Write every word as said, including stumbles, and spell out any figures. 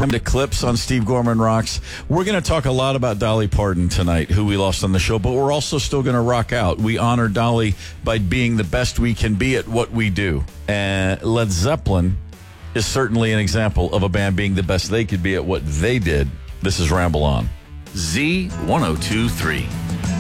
to clips on Steve Gorman Rocks. We're going to talk a lot about Dolly Parton tonight, who we lost on the show, but we're also still going to rock out. We honor Dolly by being the best we can be at what we do. And Led Zeppelin is certainly an example of a band being the best they could be at what they did. This is Ramble On. Z ten twenty-three.